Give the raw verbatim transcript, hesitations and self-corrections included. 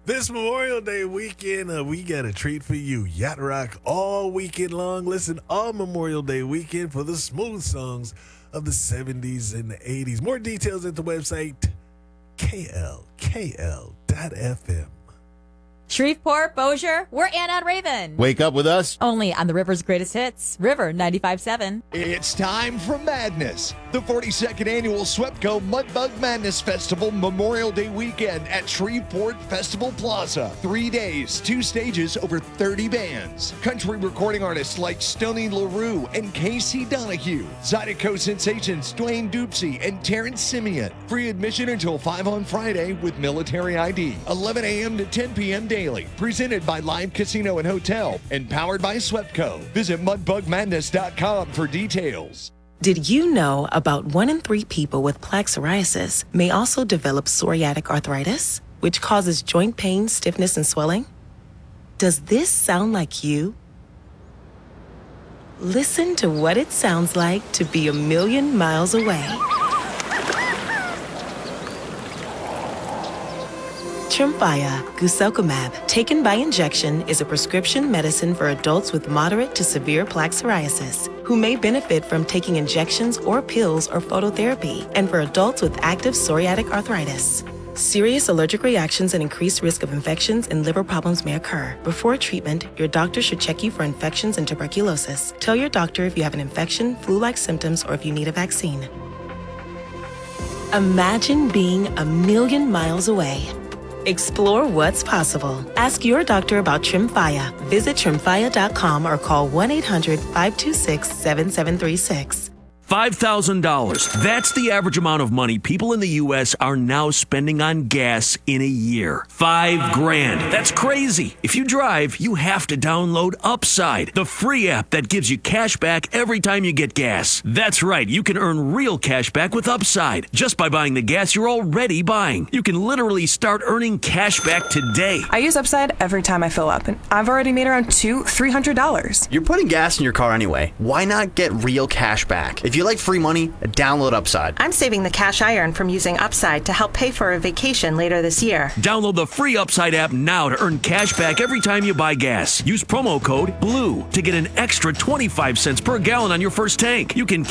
This Memorial Day weekend, uh, we got a treat for you. Yacht Rock all weekend long. Listen all Memorial Day weekend for the smooth songs of the seventies and the eighties. More details at the website K L K L dot F M. Shreveport, Bossier, we're Anna and Raven. Wake up with us. Only on the River's Greatest Hits, River ninety-five point seven. It's time for madness. The forty-second annual SWEPCO Mudbug Madness Festival Memorial Day weekend at Shreveport Festival Plaza. Three days, two stages, over thirty bands. Country recording artists like Stoney LaRue and Casey Donahue. Zydeco sensations Dwayne Dupsy and Terrence Simeon. Free admission until five on Friday with military I D. eleven a.m. to ten p.m. daily. Presented by Live Casino and Hotel and powered by SWEPCO. Visit mudbug madness dot com for details. Did you know about one in three people with plaque psoriasis may also develop psoriatic arthritis, which causes joint pain, stiffness, and swelling? Does this sound like you? Listen to what it sounds like to be a million miles away. Tremfya guselkumab, taken by injection, is a prescription medicine for adults with moderate to severe plaque psoriasis who may benefit from taking injections or pills or phototherapy, and for adults with active psoriatic arthritis. Serious allergic reactions and increased risk of infections and liver problems may occur. Before treatment, your doctor should check you for infections and tuberculosis. Tell your doctor if you have an infection, flu-like symptoms, or if you need a vaccine. Imagine being a million miles away. Explore what's possible. Ask your doctor about Tremfya. Visit tremfya dot com or call one eight hundred five two six seven seven three six. five thousand dollars. That's the average amount of money people in the U S are now spending on gas in a year. Five grand. That's crazy. If you drive, you have to download Upside, the free app that gives you cash back every time you get gas. That's right. You can earn real cash back with Upside just by buying the gas you're already buying. You can literally start earning cash back today. I use Upside every time I fill up, and I've already made around two, three hundred dollars. You're putting gas in your car anyway. Why not get real cash back? If you like free money, download Upside. I'm saving the cash I earn from using Upside to help pay for a vacation later this year. Download the free Upside app now to earn cash back every time you buy gas. Use promo code BLUE to get an extra twenty-five cents per gallon on your first tank. You can